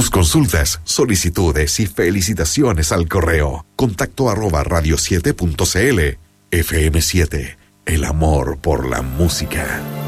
tus consultas, solicitudes y felicitaciones al correo contacto@radio7.cl. FM7, el amor por la música.